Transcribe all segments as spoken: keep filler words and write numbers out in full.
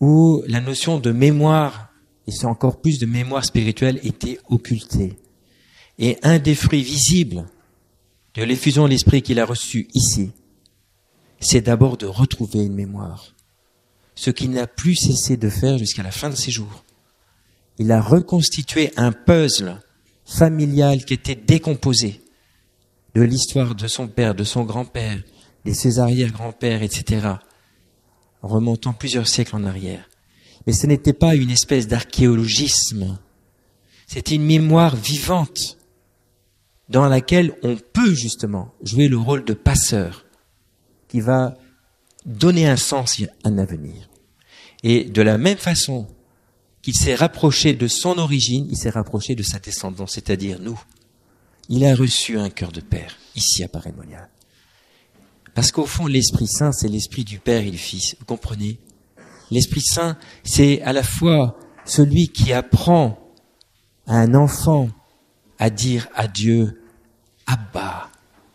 où la notion de mémoire, et c'est encore plus de mémoire spirituelle, était occultée. Et un des fruits visibles de l'effusion de l'Esprit qu'il a reçu ici, c'est d'abord de retrouver une mémoire. Ce qu'il n'a plus cessé de faire jusqu'à la fin de ses jours. Il a reconstitué un puzzle familial qui était décomposé de l'histoire de son père, de son grand-père, de ses arrière-grands-pères, et cetera, en remontant plusieurs siècles en arrière. Mais ce n'était pas une espèce d'archéologisme. C'était une mémoire vivante dans laquelle on peut justement jouer le rôle de passeur qui va donner un sens à un avenir. Et de la même façon qu'il s'est rapproché de son origine, il s'est rapproché de sa descendance, c'est-à-dire nous. Il a reçu un cœur de père, ici à Paray-le-Monial. Parce qu'au fond, l'Esprit Saint, c'est l'Esprit du Père et du Fils. Vous comprenez? L'Esprit Saint, c'est à la fois celui qui apprend à un enfant à dire à Dieu « Abba, Papa ».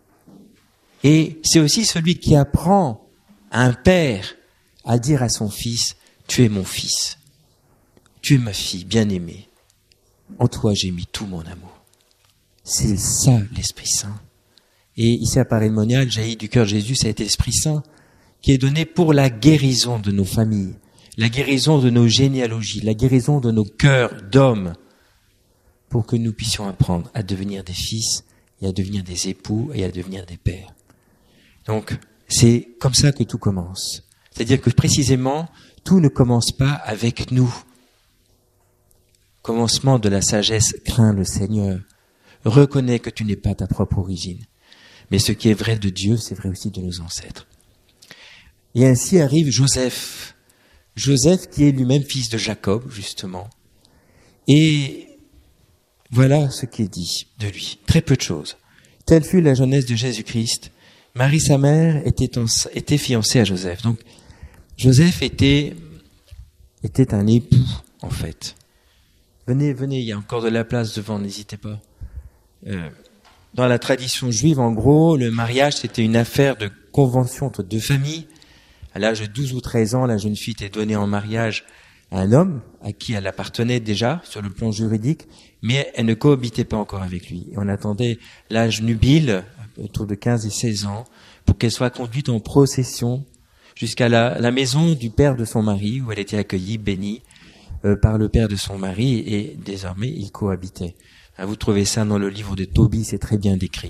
Et c'est aussi celui qui apprend à un père à dire à son fils « Tu es mon fils, tu es ma fille bien-aimée, en toi j'ai mis tout mon amour ». C'est ça l'Esprit Saint. Et ici à Paray-le-Monial, jaillit du cœur de Jésus, ça a été l'Esprit Saint qui est donné pour la guérison de nos familles, la guérison de nos généalogies, la guérison de nos cœurs d'hommes, pour que nous puissions apprendre à devenir des fils et à devenir des époux et à devenir des pères. Donc, c'est comme ça que tout commence. C'est-à-dire que précisément, tout ne commence pas avec nous. Commencement de la sagesse, crains le Seigneur. Reconnais que tu n'es pas ta propre origine. Mais ce qui est vrai de Dieu, c'est vrai aussi de nos ancêtres. Et ainsi arrive Joseph. Joseph qui est lui-même fils de Jacob, justement. Et voilà ce qui est dit de lui. Très peu de choses. Telle fut la jeunesse de Jésus-Christ. Marie, sa mère, était, en, était fiancée à Joseph. Donc, Joseph était, était un époux, en fait. Venez, venez, il y a encore de la place devant, n'hésitez pas. Euh, dans la tradition juive, en gros, le mariage, c'était une affaire de convention entre deux familles. À l'âge de douze ou treize ans, la jeune fille était donnée en mariage à un homme à qui elle appartenait déjà sur le plan juridique, mais elle ne cohabitait pas encore avec lui. Et on attendait l'âge nubile, autour de quinze et seize ans, pour qu'elle soit conduite en procession jusqu'à la, la maison du père de son mari, où elle était accueillie, bénie euh, par le père de son mari, et désormais ils cohabitaient. Vous trouvez ça dans le livre de Tobie, c'est très bien décrit.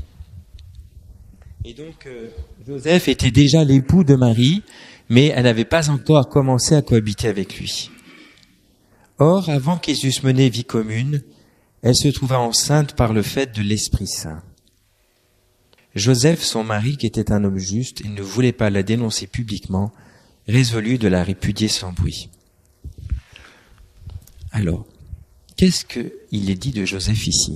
Et donc, euh, Joseph était déjà l'époux de Marie, mais elle n'avait pas encore commencé à cohabiter avec lui. Or, avant qu'ils eussent mené vie commune, elle se trouva enceinte par le fait de l'Esprit Saint. Joseph, son mari, qui était un homme juste et ne voulait pas la dénoncer publiquement, résolut de la répudier sans bruit. Alors, qu'est-ce qu'il est dit de Joseph ici?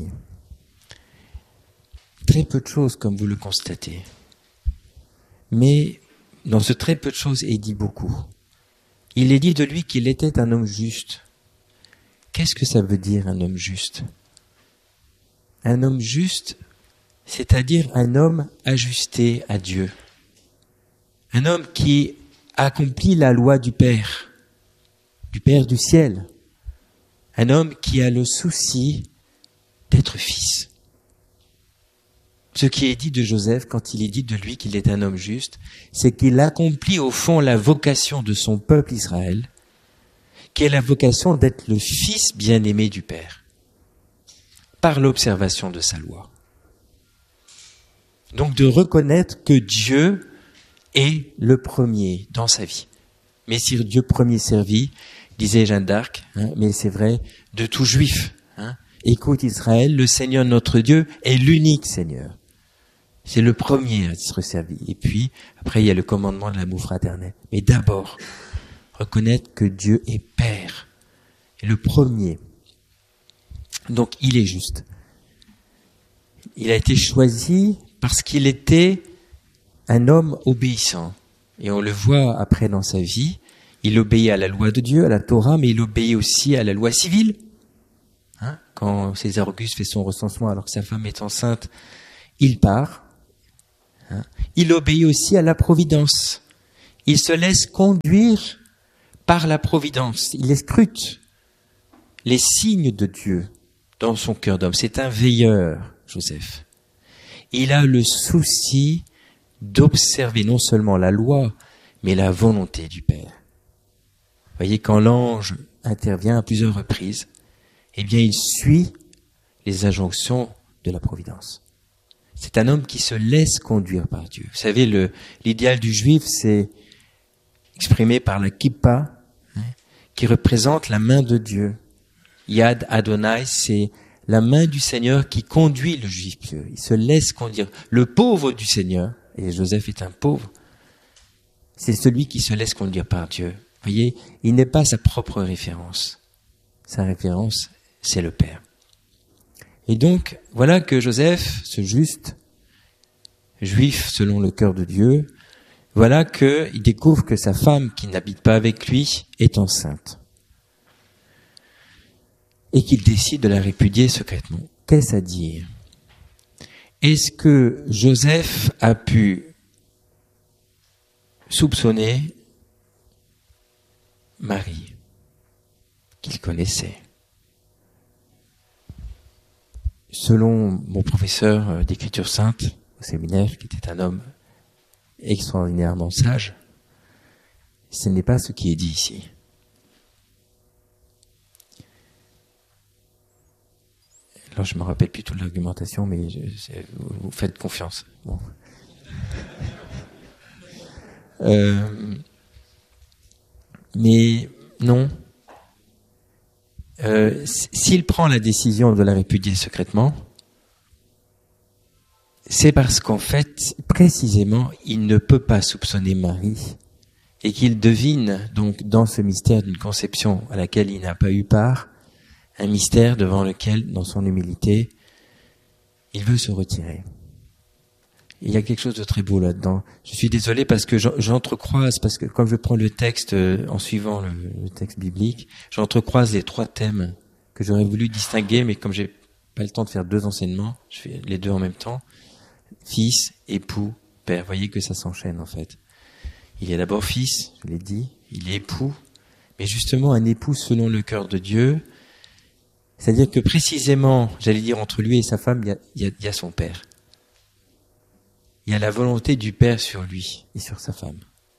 Très peu de choses, comme vous le constatez. Mais dans ce très peu de choses est dit beaucoup. Il est dit de lui qu'il était un homme juste. Qu'est-ce que ça veut dire, un homme juste? Un homme juste, c'est-à-dire un homme ajusté à Dieu. Un homme qui accomplit la loi du Père, du Père du ciel. Un homme qui a le souci d'être fils. Ce qui est dit de Joseph, quand il est dit de lui qu'il est un homme juste, c'est qu'il accomplit au fond la vocation de son peuple Israël, qui est la vocation d'être le fils bien-aimé du Père, par l'observation de sa loi. Donc de reconnaître que Dieu est le premier dans sa vie. Mais si Dieu premier servi, disait Jeanne d'Arc, hein, mais c'est vrai de tout juif. Hein. Écoute Israël, le Seigneur notre Dieu est l'unique Seigneur. C'est le premier à être servi. Et puis, après, il y a le commandement de l'amour fraternel. Mais d'abord, reconnaître que Dieu est Père. Et le premier. Donc, il est juste. Il a été choisi parce qu'il était un homme obéissant. Et on le voit après dans sa vie. Il obéit à la loi de Dieu, à la Torah, mais il obéit aussi à la loi civile. Hein, quand César Auguste fait son recensement alors que sa femme est enceinte, il part. Hein. Il obéit aussi à la providence. Il se laisse conduire par la providence. Il scrute les signes de Dieu dans son cœur d'homme. C'est un veilleur, Joseph. Il a le souci d'observer non seulement la loi, mais la volonté du Père. Vous voyez, quand l'ange intervient à plusieurs reprises, eh bien, il suit les injonctions de la providence. C'est un homme qui se laisse conduire par Dieu. Vous savez, le, l'idéal du juif, c'est exprimé par la kippa, hein, qui représente la main de Dieu. Yad Adonai, c'est la main du Seigneur qui conduit le juif pieux. Il se laisse conduire. Le pauvre du Seigneur, et Joseph est un pauvre, c'est celui qui se laisse conduire par Dieu. Vous voyez, il n'est pas sa propre référence. Sa référence, c'est le Père. Et donc, voilà que Joseph, ce juste, juif selon le cœur de Dieu, voilà qu'il découvre que sa femme qui n'habite pas avec lui est enceinte. Et qu'il décide de la répudier secrètement. Qu'est-ce à dire? Est-ce que Joseph a pu soupçonner Marie, qu'il connaissait? Selon mon professeur d'écriture sainte au séminaire, qui était un homme extraordinairement sage, ce n'est pas ce qui est dit ici. Alors je me rappelle plus toute l'argumentation, mais je, vous, vous faites confiance. Bon. Euh, mais non. Euh, s'il prend la décision de la répudier secrètement, c'est parce qu'en fait, précisément, il ne peut pas soupçonner Marie et qu'il devine donc dans ce mystère d'une conception à laquelle il n'a pas eu part, un mystère devant lequel, dans son humilité, il veut se retirer. Il y a quelque chose de très beau là-dedans. Je suis désolé parce que j'entrecroise, parce que comme je prends le texte en suivant le, le texte biblique, j'entrecroise les trois thèmes que j'aurais voulu distinguer, mais comme j'ai pas le temps de faire deux enseignements, je fais les deux en même temps. Fils, époux, père. Vous voyez que ça s'enchaîne en fait. Il est d'abord fils, je l'ai dit, il est époux, mais justement un époux selon le cœur de Dieu. C'est-à-dire que précisément, j'allais dire, entre lui et sa femme, il y a, il y a, il y a son père. Il y a la volonté du père sur lui et sur sa femme.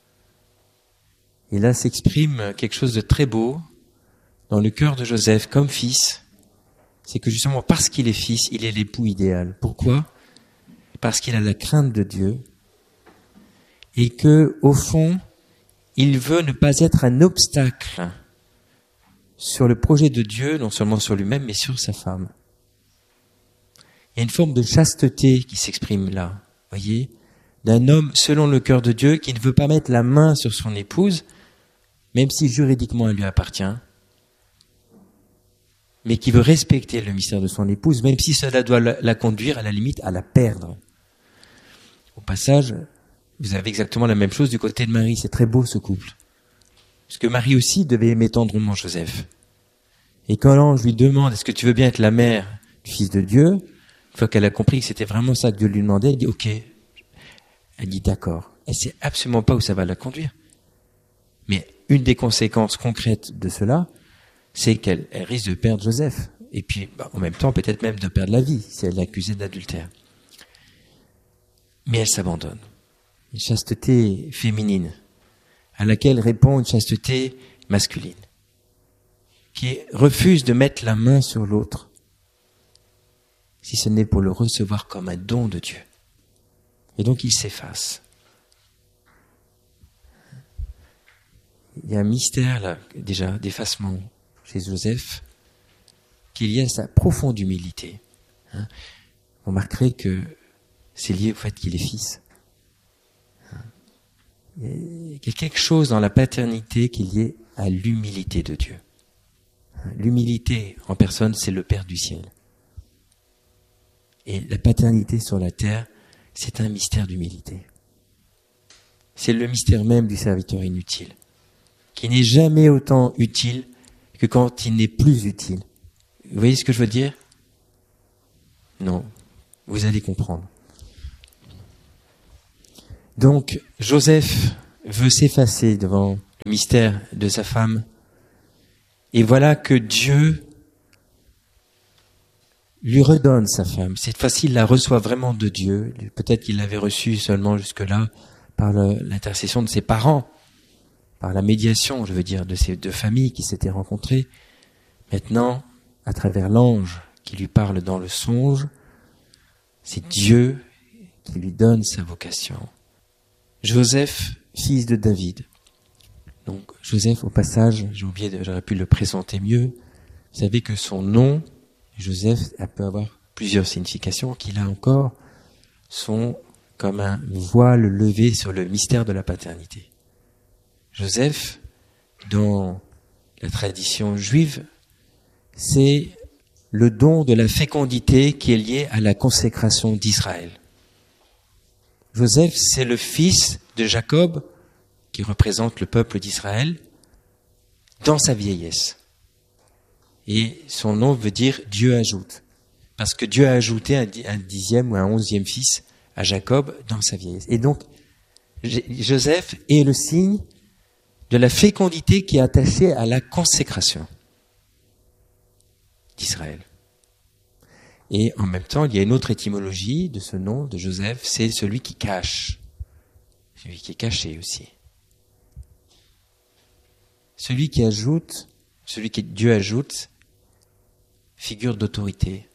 Et là s'exprime quelque chose de très beau dans le cœur de Joseph comme fils. C'est que justement parce qu'il est fils, il est l'époux idéal. Pourquoi? Parce qu'il a la crainte de Dieu et que, au fond, il veut ne pas être un obstacle sur le projet de Dieu, non seulement sur lui-même, mais sur sa femme. Il y a une forme de chasteté qui s'exprime là, voyez, d'un homme selon le cœur de Dieu qui ne veut pas mettre la main sur son épouse, même si juridiquement elle lui appartient, mais qui veut respecter le mystère de son épouse, même si cela doit la, la conduire à la limite à la perdre. Au passage, vous avez exactement la même chose du côté de Marie. C'est très beau ce couple. Parce que Marie aussi devait aimer tendrement Joseph. Et quand l'ange lui demande, est-ce que tu veux bien être la mère du Fils de Dieu, une fois qu'elle a compris que c'était vraiment ça que Dieu lui demandait, elle dit ok. Elle dit d'accord. Elle sait absolument pas où ça va la conduire. Mais une des conséquences concrètes de cela, c'est qu'elle elle risque de perdre Joseph. Et puis, bah, en même temps, peut-être même de perdre la vie, si elle l'accusait d'adultère. Mais elle s'abandonne. Une chasteté féminine, à laquelle répond une chasteté masculine, qui refuse de mettre la main sur l'autre, si ce n'est pour le recevoir comme un don de Dieu. Et donc il s'efface. Il y a un mystère là, déjà, d'effacement chez Joseph, qui est lié à sa profonde humilité. Hein. Vous remarquerez que c'est lié au fait qu'il est fils. Il y a quelque chose dans la paternité qui est lié à l'humilité de Dieu. L'humilité en personne, c'est le Père du ciel. Et la paternité sur la terre, c'est un mystère d'humilité. C'est le mystère même du serviteur inutile, qui n'est jamais autant utile que quand il n'est plus utile. Vous voyez ce que je veux dire? Non, vous allez comprendre. Donc, Joseph veut s'effacer devant le mystère de sa femme. Et voilà que Dieu lui redonne sa femme. Cette fois-ci, il la reçoit vraiment de Dieu. Peut-être qu'il l'avait reçue seulement jusque-là par le, l'intercession de ses parents, par la médiation, je veux dire, de ces deux familles qui s'étaient rencontrées. Maintenant, à travers l'ange qui lui parle dans le songe, c'est Dieu qui lui donne sa vocation. Joseph, fils de David. Donc, Joseph, au passage, j'ai oublié, de, j'aurais pu le présenter mieux. Vous savez que son nom, Joseph, peut avoir plusieurs significations, qui là encore sont comme un voile levé sur le mystère de la paternité. Joseph, dans la tradition juive, c'est le don de la fécondité qui est lié à la consécration d'Israël. Joseph, c'est le fils de Jacob, qui représente le peuple d'Israël, dans sa vieillesse. Et son nom veut dire « Dieu ajoute ». Parce que Dieu a ajouté un, un dixième ou un onzième fils à Jacob dans sa vieillesse. Et donc, Joseph est le signe de la fécondité qui est attachée à la consécration d'Israël. Et en même temps, il y a une autre étymologie de ce nom de Joseph, c'est celui qui cache. Celui qui est caché aussi. Celui qui ajoute, celui que Dieu ajoute, figure d'autorité.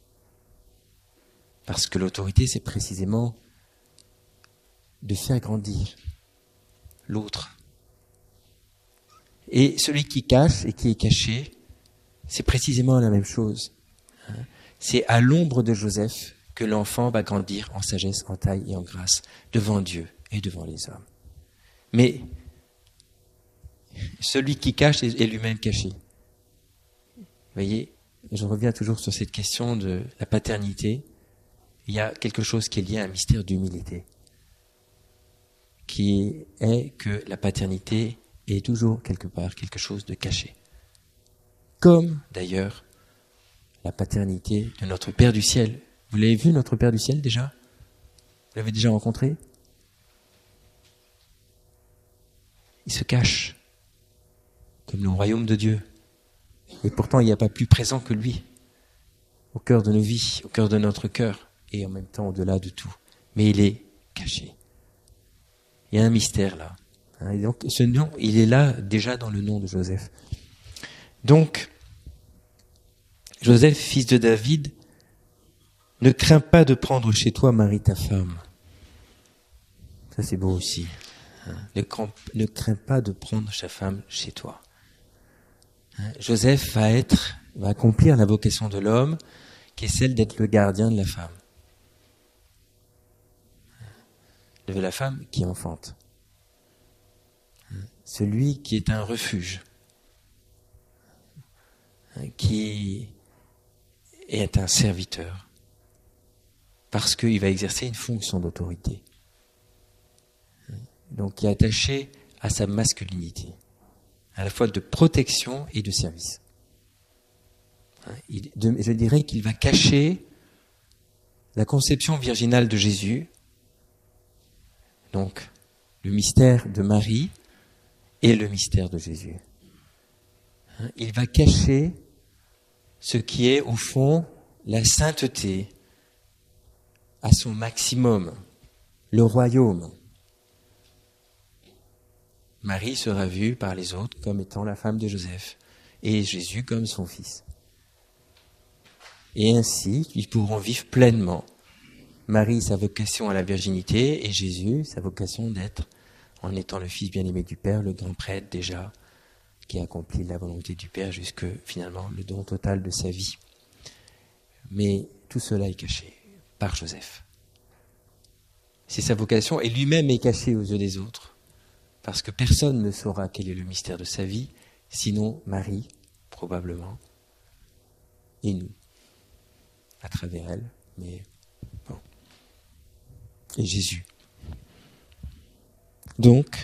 Parce que l'autorité, c'est précisément de faire grandir l'autre. Et celui qui cache et qui est caché, c'est précisément la même chose. C'est à l'ombre de Joseph que l'enfant va grandir en sagesse, en taille et en grâce, devant Dieu et devant les hommes. Mais celui qui cache est lui-même caché. Vous voyez, je reviens toujours sur cette question de la paternité. Il y a quelque chose qui est lié à un mystère d'humilité, qui est que la paternité est toujours quelque part quelque chose de caché. Comme d'ailleurs la paternité de notre Père du ciel. Vous l'avez vu, notre Père du ciel, déjà? Vous l'avez déjà rencontré? Il se cache, comme le royaume de Dieu. Et pourtant, il n'y a pas plus présent que lui, au cœur de nos vies, au cœur de notre cœur, et en même temps au-delà de tout. Mais il est caché. Il y a un mystère là. Et donc, ce nom, il est là déjà dans le nom de Joseph. Donc, Joseph, fils de David, ne crains pas de prendre chez toi Marie ta femme. Ça c'est beau aussi. Ne crains, ne crains pas de prendre sa femme chez toi. Joseph va être, va accomplir la vocation de l'homme, qui est celle d'être le gardien de la femme. De la femme qui enfante. Celui qui est un refuge. Qui est un serviteur. Parce qu'il va exercer une fonction d'autorité. Donc, qui est attaché à sa masculinité, à la fois de protection et de service. Il, de, je dirais qu'il va cacher la conception virginale de Jésus, donc le mystère de Marie et le mystère de Jésus. Il va cacher ce qui est au fond la sainteté à son maximum, le royaume. Marie sera vue par les autres comme étant la femme de Joseph et Jésus comme son fils. Et ainsi, ils pourront vivre pleinement. Marie, sa vocation à la virginité, et Jésus, sa vocation d'être, en étant le fils bien-aimé du Père, le grand prêtre déjà, qui accomplit la volonté du Père jusque finalement le don total de sa vie. Mais tout cela est caché par Joseph. C'est sa vocation, et lui-même est caché aux yeux des autres, parce que personne ne saura quel est le mystère de sa vie, sinon Marie, probablement, et nous, à travers elle, mais bon, et Jésus. Donc,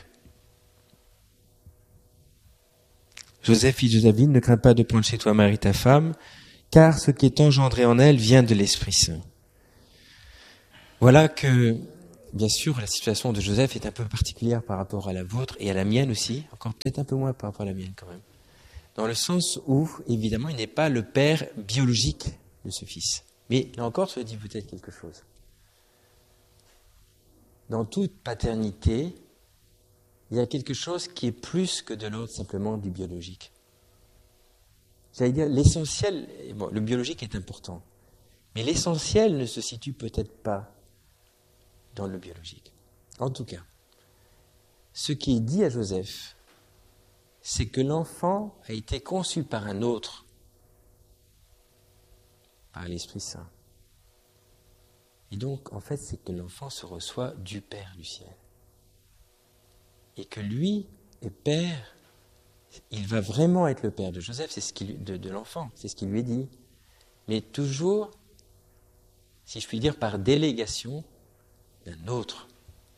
Joseph, fils de David, ne crains pas de prendre chez toi Marie ta femme, car ce qui est engendré en elle vient de l'Esprit Saint. Voilà que bien sûr, la situation de Joseph est un peu particulière par rapport à la vôtre et à la mienne aussi, encore peut-être un peu moins par rapport à la mienne quand même. Dans le sens où, évidemment, il n'est pas le père biologique de ce fils. Mais là encore, ça dit peut-être quelque chose. Dans toute paternité, il y a quelque chose qui est plus que de l'ordre simplement du biologique. J'allais dire, l'essentiel, bon, le biologique est important, mais l'essentiel ne se situe peut-être pas dans le biologique. En tout cas, ce qui est dit à Joseph, c'est que l'enfant a été conçu par un autre, par l'Esprit Saint. Et donc, en fait, c'est que l'enfant se reçoit du Père du ciel. Et que lui est Père, il va vraiment être le Père de Joseph, c'est ce qui, de, de l'enfant, c'est ce qu'il lui est dit. Mais toujours, si je puis dire, par délégation d'un autre.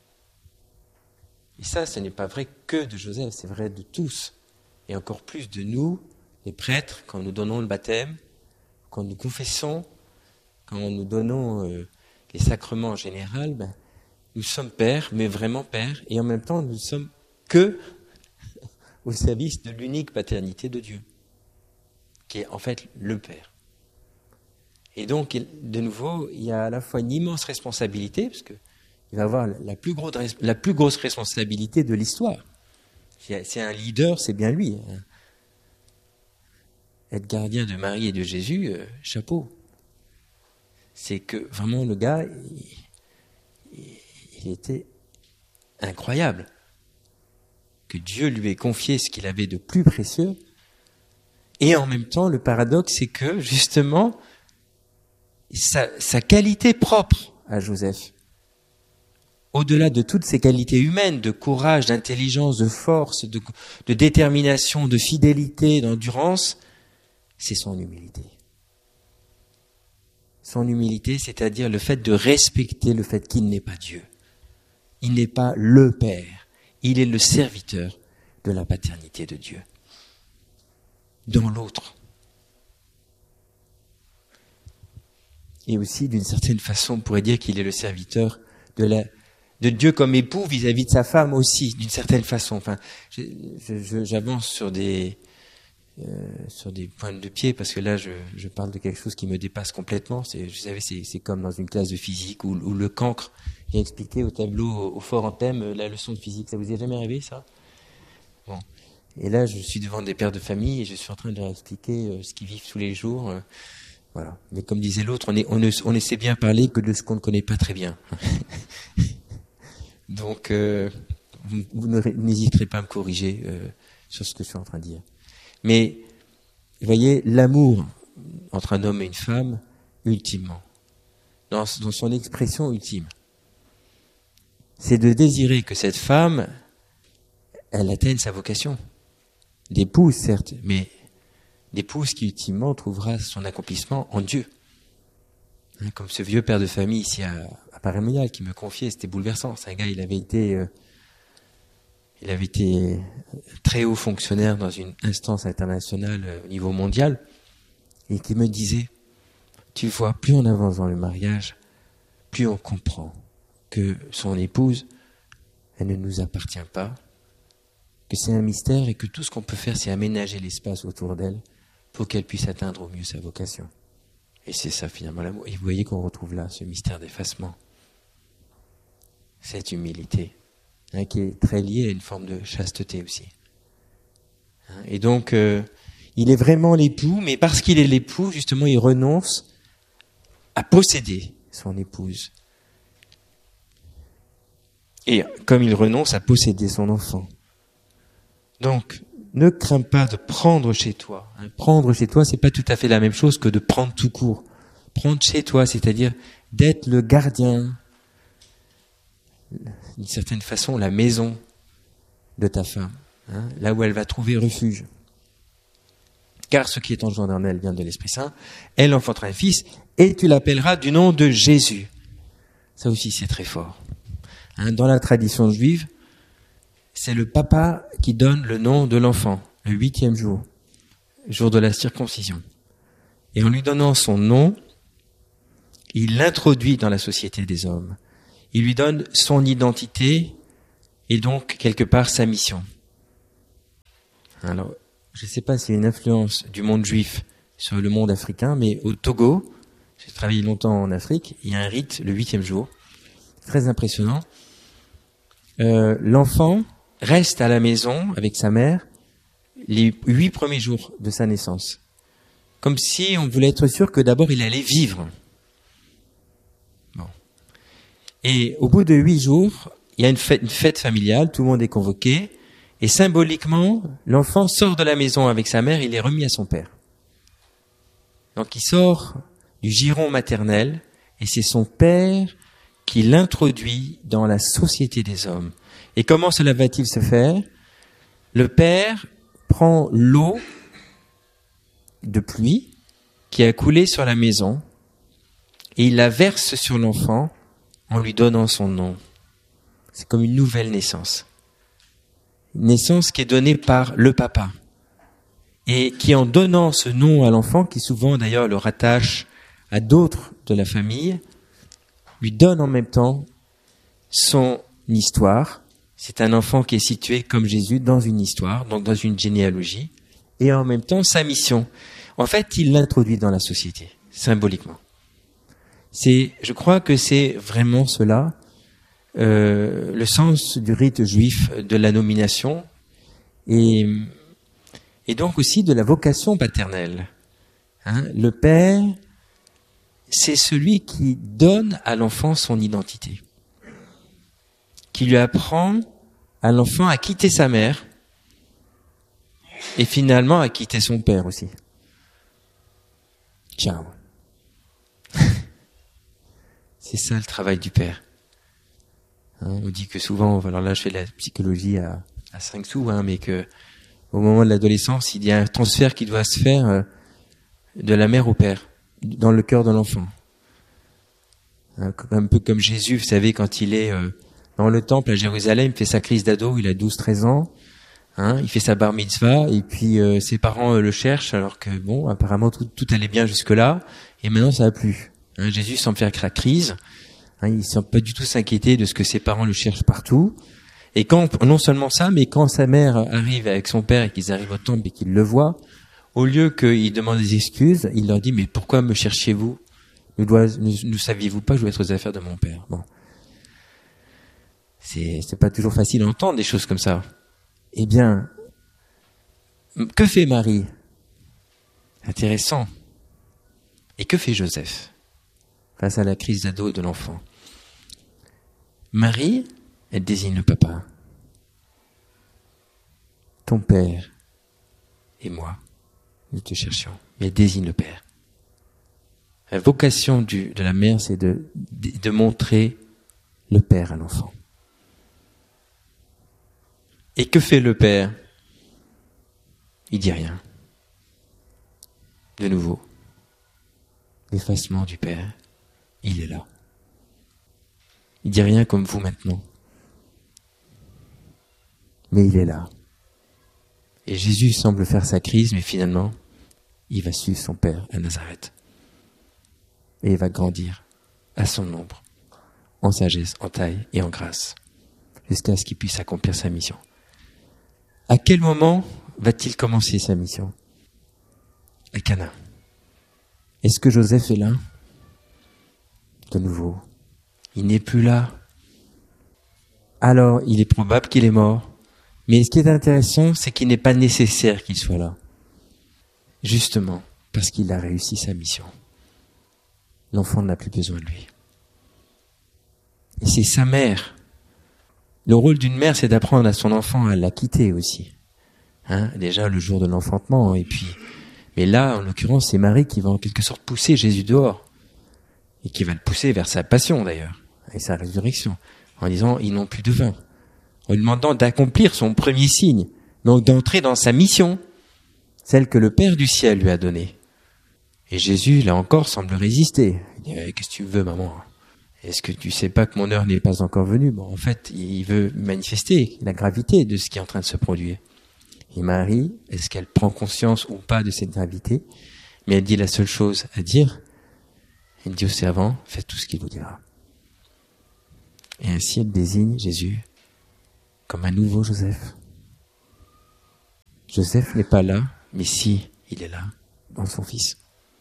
Et ça, ce n'est pas vrai que de Joseph, c'est vrai de tous. Et encore plus de nous, les prêtres, quand nous donnons le baptême, quand nous confessons, quand nous donnons euh, les sacrements en général, ben, nous sommes pères, mais vraiment pères, et en même temps, nous ne sommes que au service de l'unique paternité de Dieu, qui est en fait le Père. Et donc, de nouveau, il y a à la fois une immense responsabilité, parce que il va avoir la plus grosse, la plus grosse responsabilité de l'histoire. C'est un leader, c'est bien lui. Hein. Être gardien de Marie et de Jésus, euh, chapeau. C'est que vraiment le gars, il, il était incroyable. Que Dieu lui ait confié ce qu'il avait de plus précieux. Et en même temps, le paradoxe, c'est que justement, sa, sa qualité propre à Joseph, au-delà de toutes ses qualités humaines, de courage, d'intelligence, de force, de, de détermination, de fidélité, d'endurance, c'est son humilité. Son humilité, c'est-à-dire le fait de respecter le fait qu'il n'est pas Dieu. Il n'est pas le Père, il est le serviteur de la paternité de Dieu. Dans l'autre. Et aussi, d'une certaine façon, on pourrait dire qu'il est le serviteur de la de Dieu comme époux vis-à-vis de sa femme aussi, d'une certaine façon. Enfin, je, je, j'avance sur des euh, sur des points de pied parce que là, je, je parle de quelque chose qui me dépasse complètement. C'est, vous savez, c'est, c'est comme dans une classe de physique où, où le cancre vient expliquer au tableau, au, au fort en thème, la leçon de physique. Ça vous est jamais arrivé, ça? Bon. Et là, je suis devant des pères de famille et je suis en train de leur expliquer euh, ce qu'ils vivent tous les jours. Euh, voilà. Mais comme disait l'autre, on, est, on, ne, on ne sait bien parler que de ce qu'on ne connaît pas très bien. Donc, euh, vous, vous n'hésiterez pas à me corriger euh, sur ce que je suis en train de dire. Mais, vous voyez, l'amour entre un homme et une femme, ultimement, dans, dans son expression ultime, c'est de désirer que cette femme, elle atteigne sa vocation. D'épouse, certes, mais d'épouse qui, ultimement, trouvera son accomplissement en Dieu. Hein, comme ce vieux père de famille ici à, à Paray-Monial qui me confiait, c'était bouleversant. C'est un gars, il avait été, euh, il avait été très haut fonctionnaire dans une instance internationale euh, au niveau mondial, et qui me disait, tu vois, plus on avance dans le mariage, plus on comprend que son épouse, elle ne nous appartient pas, que c'est un mystère et que tout ce qu'on peut faire, c'est aménager l'espace autour d'elle pour qu'elle puisse atteindre au mieux sa vocation. Et c'est ça finalement l'amour. Et vous voyez qu'on retrouve là ce mystère d'effacement. Cette humilité, hein, qui est très liée à une forme de chasteté aussi. Hein, et donc, euh, il est vraiment l'époux, mais parce qu'il est l'époux, justement, il renonce à posséder son épouse. Et comme il renonce à posséder son enfant. Donc, ne crains pas de prendre chez toi. Hein, prendre chez toi, c'est pas tout à fait la même chose que de prendre tout court. Prendre chez toi, c'est-à-dire d'être le gardien, d'une certaine façon, la maison de ta femme, hein, là où elle va trouver refuge. Car ce qui est engendré en elle vient de l'Esprit Saint, elle enfantera un fils, et tu l'appelleras du nom de Jésus. Ça aussi, c'est très fort. Hein, dans la tradition juive, c'est le papa qui donne le nom de l'enfant, le huitième jour, jour de la circoncision. Et en lui donnant son nom, il l'introduit dans la société des hommes. il lui donne son identité et donc quelque part sa mission. Alors, je ne sais pas s'il y a une influence du monde juif sur le monde africain, mais au Togo, j'ai travaillé longtemps en Afrique, il y a un rite le huitième jour, très impressionnant. Euh, l'enfant reste à la maison avec sa mère les huit premiers jours de sa naissance. Comme si on voulait être sûr que d'abord il allait vivre. Bon. Et au bout de huit jours, il y a une fête, une fête familiale, tout le monde est convoqué, et symboliquement, l'enfant sort de la maison avec sa mère, il est remis à son père. Donc il sort du giron maternel, et c'est son père qui l'introduit dans la société des hommes. Et comment cela va-t-il se faire? Le père prend l'eau de pluie qui a coulé sur la maison et il la verse sur l'enfant en lui donnant son nom. C'est comme une nouvelle naissance. Une naissance qui est donnée par le papa et qui, en donnant ce nom à l'enfant, qui souvent d'ailleurs le rattache à d'autres de la famille, lui donne en même temps son histoire. C'est un enfant qui est situé comme Jésus dans une histoire, donc dans une généalogie, et en même temps sa mission. En fait, il l'introduit dans la société, symboliquement. C'est, je crois que c'est vraiment cela, euh, le sens du rite juif de la nomination, et, et donc aussi de la vocation paternelle. Hein, le père, c'est celui qui donne à l'enfant son identité, qui lui apprend à l'enfant à quitter sa mère et finalement à quitter son père aussi. Ciao. C'est ça le travail du père. Hein, on dit que souvent, alors là je fais de la psychologie à, à cinq sous, hein, mais que au moment de l'adolescence, il y a un transfert qui doit se faire euh, de la mère au père, dans le cœur de l'enfant. Hein, un peu comme Jésus, vous savez, quand il est euh, dans le temple à Jérusalem, il fait sa crise d'ado, il a douze treize ans, hein, il fait sa bar mitzvah, et puis euh, ses parents euh, le cherchent, alors que bon, apparemment tout, tout allait bien jusque-là, et maintenant ça a plu. Hein, Jésus semble faire la crise, hein, il semble pas du tout s'inquiéter de ce que ses parents le cherchent partout, et quand, non seulement ça, mais quand sa mère arrive avec son père et qu'ils arrivent au temple et qu'ils le voient, au lieu qu'il demande des excuses, il leur dit, mais pourquoi me cherchiez-vous? Ne, dois, ne, ne saviez-vous pas que je dois être aux affaires de mon père? Bon. C'est, c'est pas toujours facile d'entendre des choses comme ça. Eh bien, que fait Marie? Intéressant. Et que fait Joseph face à la crise d'ado de l'enfant? Marie, elle désigne le papa. Ton père et moi, nous te cherchions. Mais elle désigne le père. La vocation du, de la mère, c'est de, de, de montrer le père à l'enfant. Et que fait le père? Il dit rien. De nouveau, l'effacement du père, il est là. Il dit rien comme vous maintenant. Mais il est là. Et Jésus semble faire sa crise, mais finalement, il va suivre son père à Nazareth. Et il va grandir à son ombre, en sagesse, en taille et en grâce, jusqu'à ce qu'il puisse accomplir sa mission. À quel moment va-t-il commencer sa mission? À Cana. Est-ce que Joseph est là? De nouveau, il n'est plus là. Alors, il est probable qu'il est mort. Mais ce qui est intéressant, c'est qu'il n'est pas nécessaire qu'il soit là. Justement, parce qu'il a réussi sa mission. L'enfant n'a plus besoin de lui. Et c'est sa mère. Le rôle d'une mère, c'est d'apprendre à son enfant à la quitter aussi. Hein, déjà le jour de l'enfantement, et puis... Mais là, en l'occurrence, c'est Marie qui va en quelque sorte pousser Jésus dehors. Et qui va le pousser vers sa passion d'ailleurs, et sa résurrection, en disant, ils n'ont plus de vin. En lui demandant d'accomplir son premier signe, donc d'entrer dans sa mission, celle que le Père du ciel lui a donnée. Et Jésus, là encore, semble résister. Il dit, eh, qu'est-ce que tu veux, maman? Est-ce que tu sais pas que mon heure n'est pas encore venue? Bon, en fait, il veut manifester la gravité de ce qui est en train de se produire. Et Marie, est-ce qu'elle prend conscience ou pas de cette gravité? Mais elle dit la seule chose à dire. Elle dit au servant, faites tout ce qu'il vous dira. Et ainsi elle désigne Jésus comme un nouveau Joseph. Joseph n'est pas là, mais si, il est là, dans son Fils.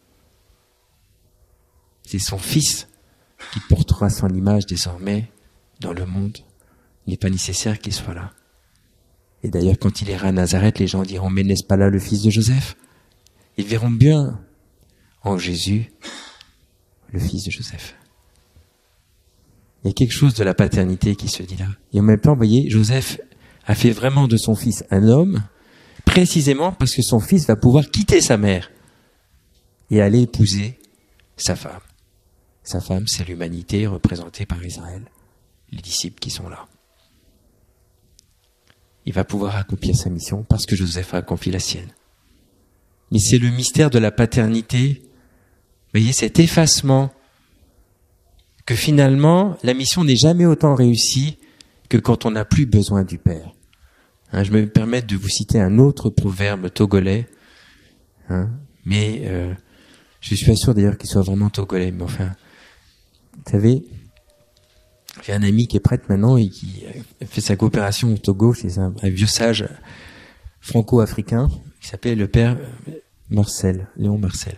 C'est son Fils qui portera son image désormais dans le monde. Il n'est pas nécessaire qu'il soit là. Et d'ailleurs, quand il ira à Nazareth, les gens diront, mais n'est-ce pas là le fils de Joseph? Ils verront bien en Jésus le fils de Joseph. Il y a quelque chose de la paternité qui se dit là. Et en même temps, vous voyez, Joseph a fait vraiment de son fils un homme, précisément parce que son fils va pouvoir quitter sa mère et aller épouser sa femme. Sa femme, c'est l'humanité représentée par Israël, les disciples qui sont là. Il va pouvoir accomplir sa mission parce que Joseph a accompli la sienne. Mais c'est le mystère de la paternité, vous voyez, cet effacement, que finalement, la mission n'est jamais autant réussie que quand on n'a plus besoin du Père. Hein, je me permets de vous citer un autre proverbe togolais, hein, mais euh, je suis pas sûr d'ailleurs qu'il soit vraiment togolais, mais enfin, vous savez, j'ai un ami qui est prêtre maintenant et qui fait sa coopération au Togo chez un, un vieux sage franco-africain qui s'appelait le père Marcel, Léon Marcel.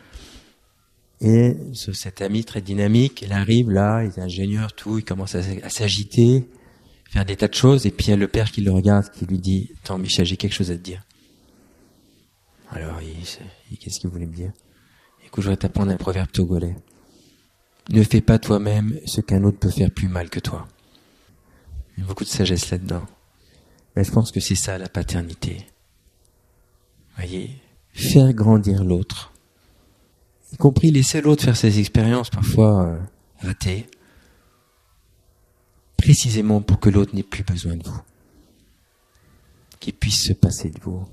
Et ce, cet ami très dynamique, il arrive là, il est ingénieur, tout, il commence à, à s'agiter, faire des tas de choses, et puis il y a le père qui le regarde, qui lui dit « Attends Michel, j'ai quelque chose à te dire. » Alors, il, il, qu'est-ce qu'il voulait me dire? Écoute, je voudrais t'apprendre un proverbe togolais. Ne fais pas toi-même ce qu'un autre peut faire plus mal que toi. Il y a beaucoup de sagesse là-dedans. Mais je pense que c'est ça la paternité. Voyez, faire grandir l'autre, y compris laisser l'autre faire ses expériences parfois euh, ratées, précisément pour que l'autre n'ait plus besoin de vous, qu'il puisse se passer de vous.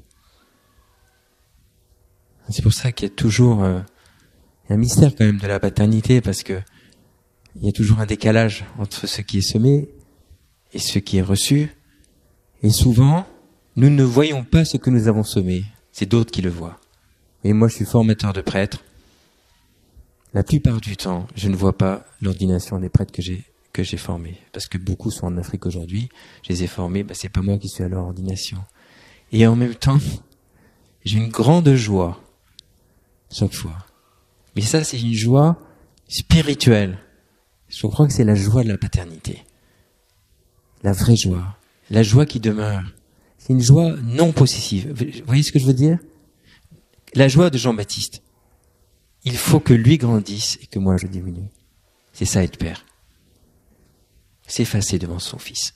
C'est pour ça qu'il y a toujours euh, un mystère quand même de la paternité, parce que il y a toujours un décalage entre ce qui est semé et ce qui est reçu. Et souvent, nous ne voyons pas ce que nous avons semé. C'est d'autres qui le voient. Et moi, je suis formateur de prêtres. La plupart du temps, je ne vois pas l'ordination des prêtres que j'ai que j'ai formés, parce que beaucoup sont en Afrique aujourd'hui. Je les ai formés, bah, c'est pas moi qui suis à leur ordination. Et en même temps, j'ai une grande joie chaque fois. Mais ça, c'est une joie spirituelle. Je crois que c'est la joie de la paternité. La vraie joie. La joie qui demeure. C'est une joie non possessive. Vous voyez ce que je veux dire? La joie de Jean-Baptiste. Il faut que lui grandisse et que moi je diminue. C'est ça être père. S'effacer devant son fils.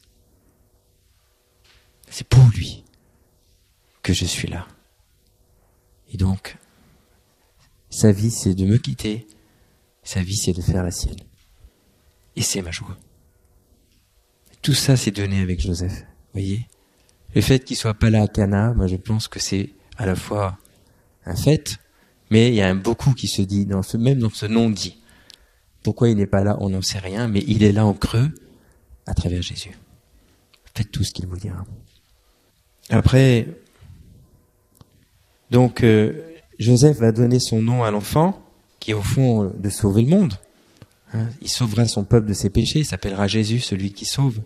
C'est pour lui que je suis là. Et donc, sa vie c'est de me quitter. Sa vie c'est de faire la sienne. Et c'est ma joie. Tout ça c'est donné avec Joseph. Voyez? Le fait qu'il soit pas là à Cana, moi je pense que c'est à la fois un fait, mais il y a un beaucoup qui se dit, dans ce, même dans ce non-dit. Pourquoi il n'est pas là, on n'en sait rien, mais il est là en creux, à travers Jésus. Faites tout ce qu'il vous dira. Après, donc, euh, Joseph va donner son nom à l'enfant, qui est au fond de sauver le monde. Hein, il sauvera son peuple de ses péchés, il s'appellera Jésus, celui qui sauve.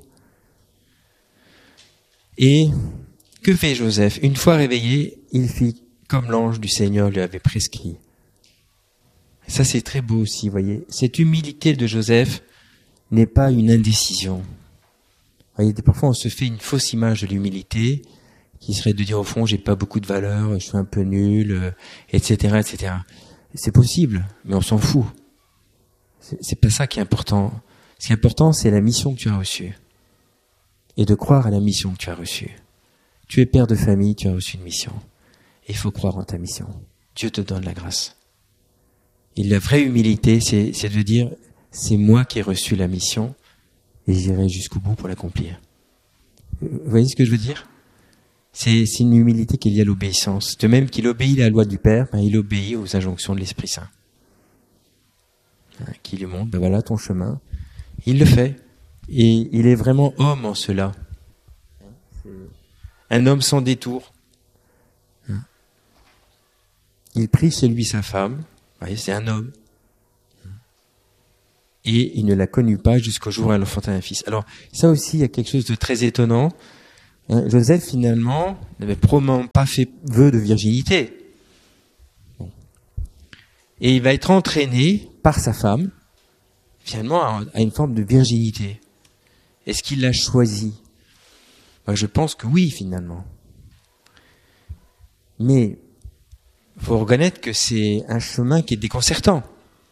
Et que fait Joseph? Une fois réveillé, il fit comme l'ange du Seigneur lui avait prescrit. Et ça, c'est très beau aussi, vous voyez. Cette humilité de Joseph n'est pas une indécision. Vous voyez, parfois on se fait une fausse image de l'humilité, qui serait de dire au fond, j'ai pas beaucoup de valeur, je suis un peu nul, euh, et cetera, et cetera. C'est possible, mais on s'en fout. C'est, c'est pas ça qui est important. Ce qui est important, c'est la mission que tu as reçue. Et de croire à la mission que tu as reçue. Tu es père de famille, tu as reçu une mission. Et il faut croire en ta mission. Dieu te donne la grâce. Et la vraie humilité, c'est, c'est de dire, c'est moi qui ai reçu la mission, et j'irai jusqu'au bout pour l'accomplir. Vous voyez ce que je veux dire? C'est, c'est une humilité qui est liée à l'obéissance. De même qu'il obéit à la loi du Père, ben, il obéit aux injonctions de l'Esprit Saint. Hein, qui lui montre, ben voilà ton chemin. Il le fait. Et il est vraiment homme en cela. Un homme sans détour. Il prie chez lui sa femme. Vous voyez, c'est un homme. et il ne la connut pas jusqu'au jour où elle enfanta un fils. Alors ça aussi, il y a quelque chose de très étonnant. Hein, Joseph, finalement, n'avait probablement pas fait vœu de virginité. Bon. Et il va être entraîné par sa femme, finalement, à une forme de virginité. Est-ce qu'il l'a choisi ? Ben, je pense que oui, finalement. Mais il faut reconnaître que c'est un chemin qui est déconcertant.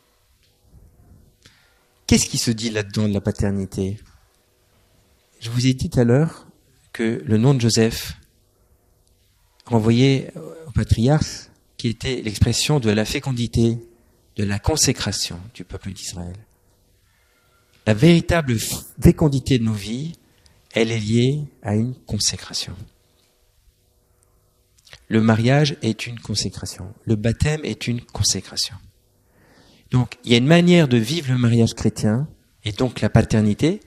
Qu'est-ce qui se dit là-dedans de la paternité ? Je vous ai dit tout à l'heure que le nom de Joseph renvoyait au patriarche, qui était l'expression de la fécondité, de la consécration du peuple d'Israël. La véritable fécondité de nos vies, elle est liée à une consécration. Le mariage est une consécration. Le baptême est une consécration. Donc, il y a une manière de vivre le mariage chrétien, et donc la paternité,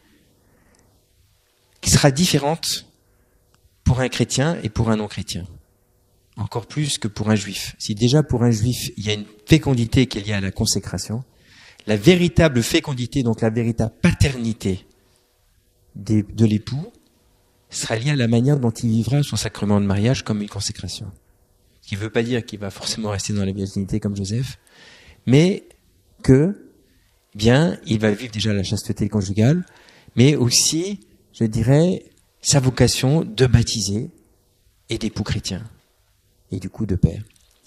qui sera différente pour un chrétien et pour un non-chrétien. Encore plus que pour un juif. Si déjà pour un juif, il y a une fécondité qui est liée à la consécration, la véritable fécondité, donc la véritable paternité des, de l'époux, sera liée à la manière dont il vivra son sacrement de mariage comme une consécration. Ce qui ne veut pas dire qu'il va forcément rester dans la virginité comme Joseph, mais que, bien, il va vivre déjà la chasteté conjugale, mais aussi, je dirais, sa vocation de baptiser et d'époux chrétien, et du coup de père.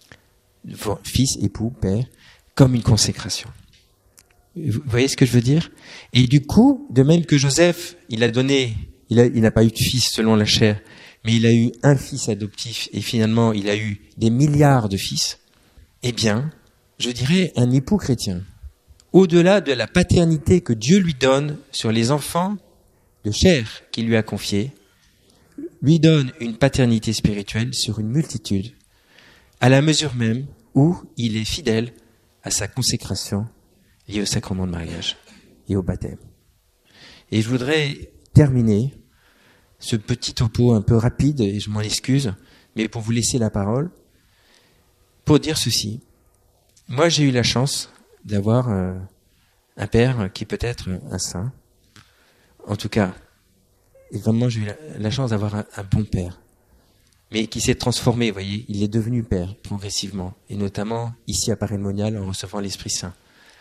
Fils, époux, père, comme une consécration. Vous voyez ce que je veux dire ? Et du coup, de même que Joseph, il a donné, il a, il n'a pas eu de fils selon la chair, mais il a eu un fils adoptif, et finalement, il a eu des milliards de fils, eh bien, je dirais un époux chrétien, au-delà de la paternité que Dieu lui donne sur les enfants de chair qu'il lui a confiés, lui donne une paternité spirituelle sur une multitude, à la mesure même où il est fidèle à sa consécration liée au sacrement de mariage et au baptême. Et je voudrais terminer ce petit topo un peu rapide, et je m'en excuse, mais pour vous laisser la parole, pour dire ceci. Moi, j'ai eu la chance d'avoir euh, un père qui peut être un saint. En tout cas, et vraiment, j'ai eu la, la chance d'avoir un, un bon père, mais qui s'est transformé, vous voyez, il est devenu père progressivement, et notamment ici à Paray-le-Monial en recevant l'Esprit Saint.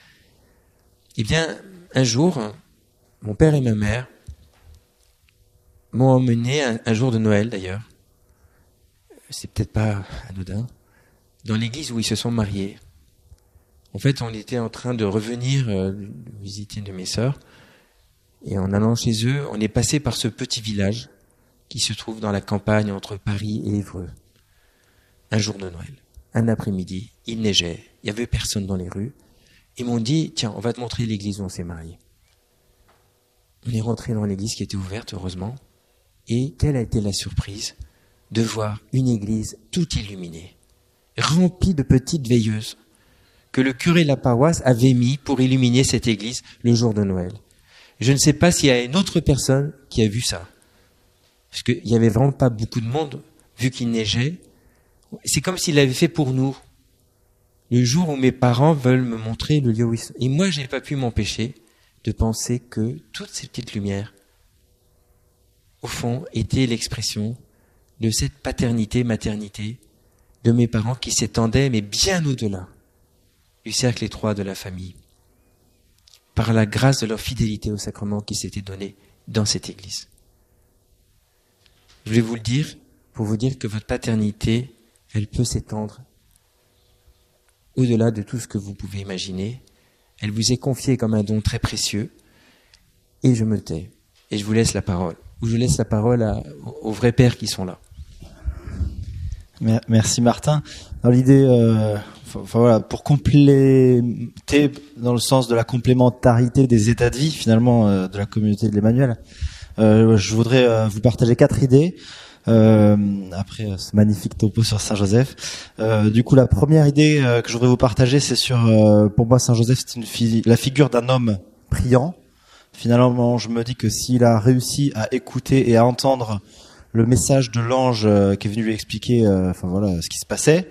Eh bien, un jour, mon père et ma mère m'ont emmené un, un jour de Noël d'ailleurs, c'est peut-être pas anodin, dans l'église où ils se sont mariés. En fait, on était en train de revenir euh, visiter une de mes sœurs, et en allant chez eux, on est passé par ce petit village qui se trouve dans la campagne entre Paris et Évreux. Un jour de Noël, un après-midi, il neigeait, il n'y avait personne dans les rues. Ils m'ont dit, tiens, on va te montrer l'église où on s'est mariés. On est rentré dans l'église qui était ouverte, heureusement, et quelle a été la surprise de voir une église toute illuminée, remplie de petites veilleuses, que le curé de la paroisse avait mis pour illuminer cette église le jour de Noël. Je ne sais pas s'il y a une autre personne qui a vu ça. Parce qu'il n'y avait vraiment pas beaucoup de monde, vu qu'il neigeait. C'est comme s'il l'avait fait pour nous. Le jour où mes parents veulent me montrer le lieu où ils sont. Et moi, je n'ai pas pu m'empêcher de penser que toutes ces petites lumières, au fond, étaient l'expression de cette paternité, maternité de mes parents qui s'étendait, mais bien au-delà du cercle étroit de la famille, par la grâce de leur fidélité au sacrement qui s'était donné dans cette église. Je voulais vous le dire pour vous dire que votre paternité, elle peut s'étendre au-delà de tout ce que vous pouvez imaginer. Elle vous est confiée comme un don très précieux. Et je me tais. Et je vous laisse la parole. Ou je laisse la parole à, aux vrais pères qui sont là. Merci Martin. Dans l'idée, euh, enfin voilà, pour compléter dans le sens de la complémentarité des états de vie finalement euh, de la communauté de l'Emmanuel, euh, je voudrais euh, vous partager quatre idées. Euh, après euh, ce magnifique topo sur Saint Joseph. Euh, du coup, la première idée euh, que je voudrais vous partager, c'est sur, euh, pour moi, Saint Joseph, c'est une fi- la figure d'un homme priant. Finalement, je me dis que s'il a réussi à écouter et à entendre le message de l'ange euh, qui est venu lui expliquer, euh, enfin voilà, ce qui se passait,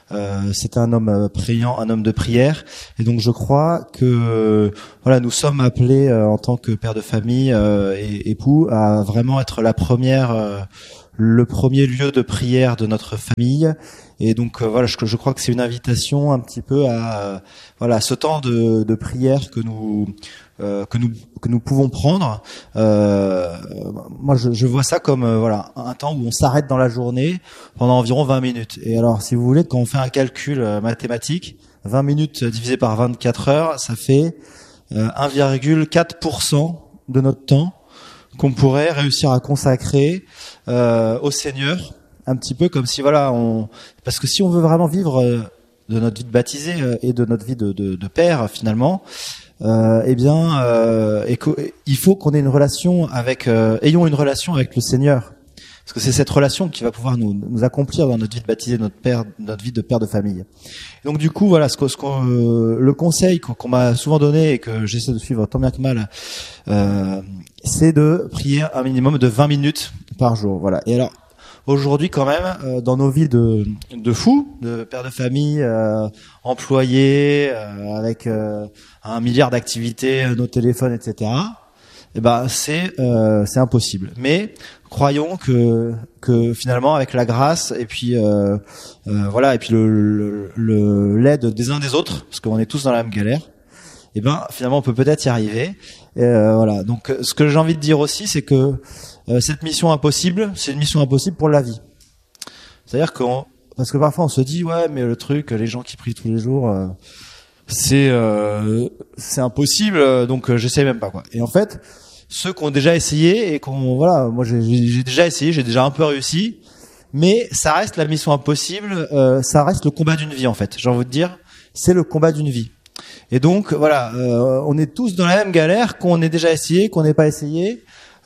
Euh, c'était un homme priant, un homme de prière, et donc je crois que euh, voilà, nous sommes appelés euh, en tant que père de famille euh, et époux à vraiment être la première, euh, le premier lieu de prière de notre famille. Et donc euh, voilà, je, je crois que c'est une invitation un petit peu à euh, voilà ce temps de, de prière que nous euh, que nous que nous pouvons prendre. Euh, moi, je, je vois ça comme euh, voilà un temps où on s'arrête dans la journée pendant environ vingt minutes. Et alors, si vous voulez, quand on fait un calcul euh, mathématique, vingt minutes divisé par vingt-quatre heures, ça fait euh, un virgule quatre pour cent de notre temps qu'on pourrait réussir à consacrer euh, au Seigneur. Un petit peu comme si voilà, on parce que si on veut vraiment vivre euh, de notre vie de baptisé euh, et de notre vie de, de, de père finalement, euh, eh bien, euh, et il faut qu'on ait une relation avec, euh, ayons une relation avec le Seigneur, parce que c'est cette relation qui va pouvoir nous, nous accomplir dans notre vie de baptisé, notre père, notre vie de père de famille. Et donc du coup, voilà, ce, ce qu'on, euh, le conseil qu'on, qu'on m'a souvent donné et que j'essaie de suivre tant bien que mal, euh, c'est de prier un minimum de vingt minutes par jour. Voilà. Et alors. Aujourd'hui, quand même, euh, dans nos vies de, de fous, de pères de famille, euh, employés, euh, avec euh, un milliard d'activités, nos téléphones, et cetera. Eh ben, c'est euh, c'est impossible. Mais croyons que que finalement, avec la grâce et puis euh, euh, voilà, et puis le, le, le l'aide des uns des autres, parce qu'on est tous dans la même galère. Eh ben, finalement, on peut peut-être y arriver. Et euh, voilà. Donc, ce que j'ai envie de dire aussi, c'est que Euh, cette mission impossible, c'est une mission impossible pour la vie. C'est-à-dire qu'on, parce que parfois on se dit ouais, mais le truc, les gens qui prient tous les jours, euh, c'est euh, c'est impossible, donc euh, j'essaye même pas quoi. Et en fait, ceux qui ont déjà essayé et qu'on voilà, moi j'ai, j'ai déjà essayé, j'ai déjà un peu réussi, mais ça reste la mission impossible, euh, ça reste le combat d'une vie en fait. J'ai envie de dire, c'est le combat d'une vie. Et donc voilà, euh, on est tous dans la même galère, qu'on ait déjà essayé, qu'on n'ait pas essayé.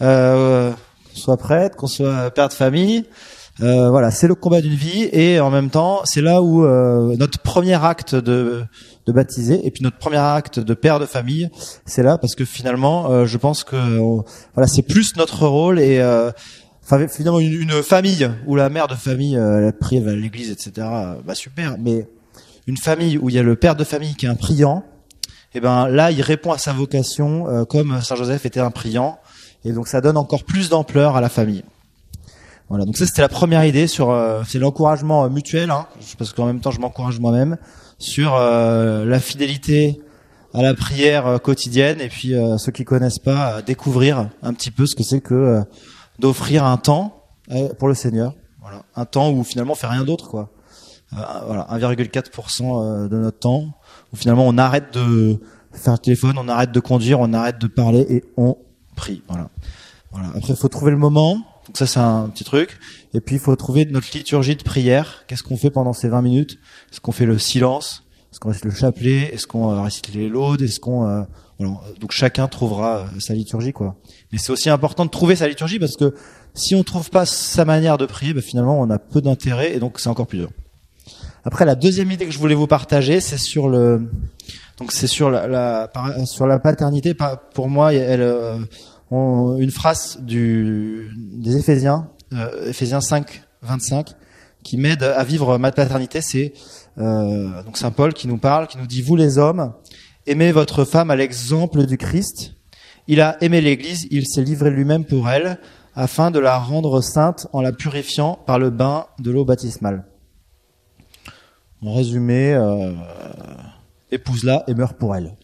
Euh, qu'on soit prêtre, qu'on soit père de famille, euh, voilà, c'est le combat d'une vie, et en même temps, c'est là où euh, notre premier acte de, de baptisé et puis notre premier acte de père de famille, c'est là parce que finalement, euh, je pense que on, voilà, c'est plus notre rôle et euh, enfin finalement une, une famille où la mère de famille euh, elle prie, elle va à l'église, et cetera. Bah super, mais une famille où il y a le père de famille qui est un priant, et ben là, il répond à sa vocation euh, comme Saint Joseph était un priant. Et donc ça donne encore plus d'ampleur à la famille. Voilà, donc ça c'était la première idée sur euh, c'est l'encouragement euh, mutuel, hein, parce qu'en même temps je m'encourage moi-même sur euh, la fidélité à la prière euh, quotidienne, et puis euh, ceux qui connaissent pas euh, découvrir un petit peu ce que c'est que euh, d'offrir un temps euh, pour le Seigneur. Voilà, un temps où finalement on fait rien d'autre quoi. Euh, voilà, un virgule quatre pour cent de notre temps où finalement on arrête de faire le téléphone, on arrête de conduire, on arrête de parler et on prie, voilà. Voilà. Après, il faut trouver le moment. Donc ça, c'est un petit truc. Et puis, il faut trouver notre liturgie de prière. Qu'est-ce qu'on fait pendant ces vingt minutes? Est-ce qu'on fait le silence? Est-ce qu'on récite le chapelet? Est-ce qu'on euh, récite les laudes? Est-ce qu'on euh... voilà. Donc chacun trouvera euh, sa liturgie, quoi. Mais c'est aussi important de trouver sa liturgie parce que si on trouve pas sa manière de prier, bah, finalement, on a peu d'intérêt et donc c'est encore plus dur. Après, la deuxième idée que je voulais vous partager, c'est sur le donc c'est sur la, la sur la paternité. Pour moi, elle euh, on, une phrase du des Éphésiens, euh, Éphésiens cinq vingt-cinq, qui m'aide à vivre ma paternité. C'est euh, donc Saint Paul qui nous parle, qui nous dit: vous les hommes, aimez votre femme à l'exemple du Christ. Il a aimé l'Église, il s'est livré lui-même pour elle, afin de la rendre sainte en la purifiant par le bain de l'eau baptismale. En résumé, euh, épouse-la et meurs pour elle.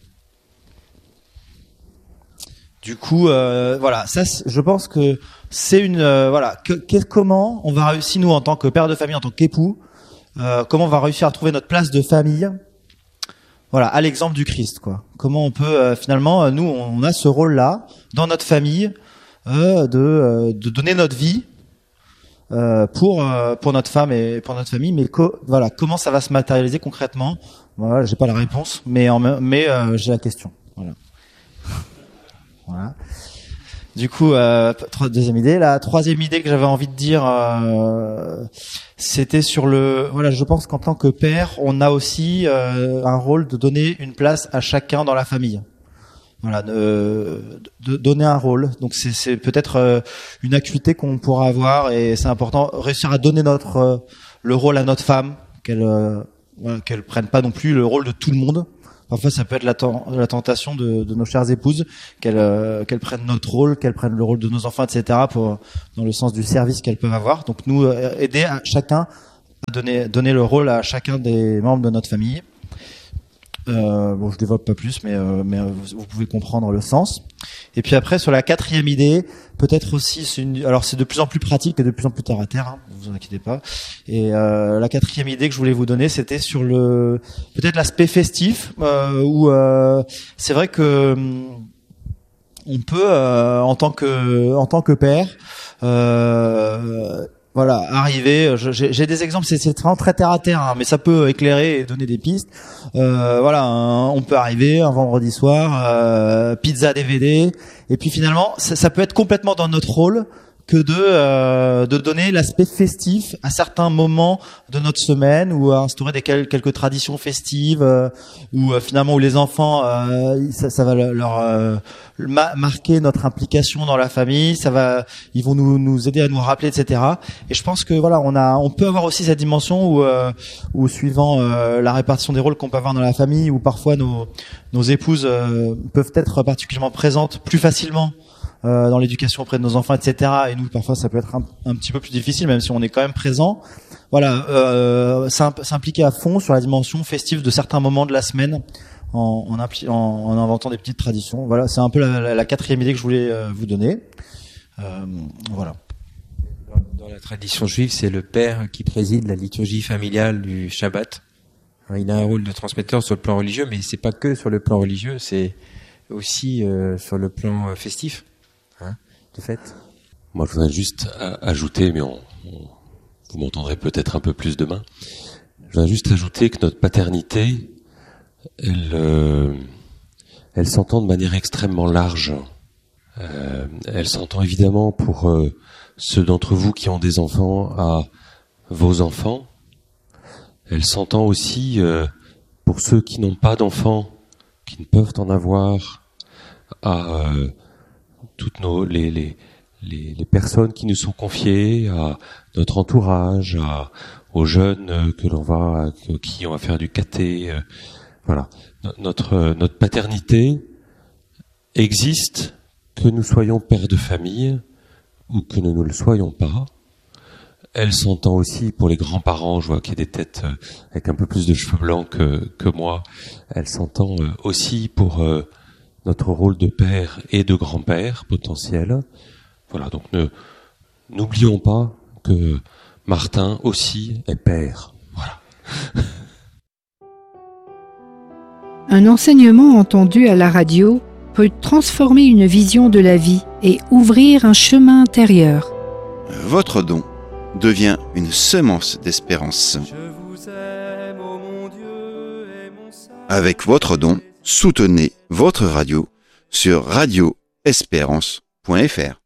Du coup, euh, voilà, ça, je pense que c'est une, euh, voilà, que, que, comment on va réussir nous en tant que père de famille, en tant qu'époux, euh, comment on va réussir à trouver notre place de famille, voilà, à l'exemple du Christ, quoi. Comment on peut euh, finalement, nous, on a ce rôle-là dans notre famille euh, de, euh, de donner notre vie. Euh, pour euh, pour notre femme et pour notre famille, mais co- voilà, comment ça va se matérialiser concrètement? Voilà, j'ai pas la réponse, mais en, mais euh, j'ai la question. Voilà. Voilà. Du coup, euh, deuxième idée. La troisième idée que j'avais envie de dire, euh, c'était sur le. Voilà, je pense qu'en tant que père, on a aussi euh, un rôle de donner une place à chacun dans la famille. Voilà, de, de donner un rôle. Donc c'est, c'est peut-être euh, une acuité qu'on pourra avoir, et c'est important réussir à donner notre euh, le rôle à notre femme qu'elles euh, voilà, qu'elles prennent pas non plus le rôle de tout le monde. Parfois, ça peut être la, ten- la tentation de, de nos chères épouses qu'elles euh, qu'elles prennent notre rôle, qu'elles prennent le rôle de nos enfants, et cetera. Pour dans le sens du service qu'elles peuvent avoir. Donc, nous euh, aider à chacun à donner donner le rôle à chacun des membres de notre famille. Euh, bon, je développe pas plus, mais euh, mais euh, vous, vous pouvez comprendre le sens. Et puis après, sur la quatrième idée, peut-être aussi, c'est une, alors c'est de plus en plus pratique et de plus en plus terre à terre. Hein, vous vous inquiétez pas. Et euh, la quatrième idée que je voulais vous donner, c'était sur le peut-être l'aspect festif, euh, où euh, c'est vrai que hum, on peut, euh, en tant que en tant que père, euh, voilà, arriver. je- J'ai, j'ai des exemples, c'est, c'est vraiment très terre à terre, hein, mais ça peut éclairer et donner des pistes. Euh, voilà, un- on peut arriver un vendredi soir, euh, pizza D V D, et puis finalement, ça, ça peut être complètement dans notre rôle que de euh, de donner l'aspect festif à certains moments de notre semaine, ou à instaurer des quel- quelques traditions festives, euh, où euh, finalement où les enfants, euh, ça, ça va le- leur euh, ma- marquer notre implication dans la famille, ça va, ils vont nous nous aider à nous rappeler, et cetera. Et je pense que voilà, on a, on peut avoir aussi cette dimension où, euh, où suivant euh, la répartition des rôles qu'on peut avoir dans la famille, où parfois nos nos épouses euh, peuvent être particulièrement présentes plus facilement euh, dans l'éducation auprès de nos enfants, et cetera. Et nous, parfois, ça peut être un, un petit peu plus difficile, même si on est quand même présent. Voilà, euh, s'im- s'impliquer à fond sur la dimension festive de certains moments de la semaine, en, en, impli- en, en inventant des petites traditions. Voilà, c'est un peu la, la, la quatrième idée que je voulais euh, vous donner. Euh, voilà. Dans la tradition juive, c'est le père qui préside la liturgie familiale du Shabbat. Alors, il a un rôle de transmetteur sur le plan religieux, mais c'est pas que sur le plan religieux, c'est aussi euh, sur le plan euh, festif, hein, de fait. Moi, je voudrais juste a- ajouter, mais on, on- vous m'entendrez peut-être un peu plus demain. Je voudrais juste ajouter que notre paternité, elle, euh, elle s'entend de manière extrêmement large. Euh, elle s'entend évidemment pour euh, ceux d'entre vous qui ont des enfants à vos enfants. Elle s'entend aussi euh, pour ceux qui n'ont pas d'enfants, qui ne peuvent en avoir, à euh, toutes nos les, les les les personnes qui nous sont confiées, à notre entourage, à aux jeunes euh, que l'on va que, qui on va faire du caté. Euh, voilà, No- notre euh, notre paternité existe, que nous soyons pères de famille ou que nous ne le soyons pas. Elle s'entend aussi pour les grands-parents. Je vois qu'il y a des têtes euh, avec un peu plus de cheveux blancs que, que moi. Elle s'entend euh, aussi pour euh, notre rôle de père et de grand-père potentiel. Voilà, donc ne, n'oublions pas que Martin aussi est père. Voilà. Un enseignement entendu à la radio peut transformer une vision de la vie et ouvrir un chemin intérieur. Votre don devient une semence d'espérance. Avec votre don, soutenez votre radio sur radio espérance point f r.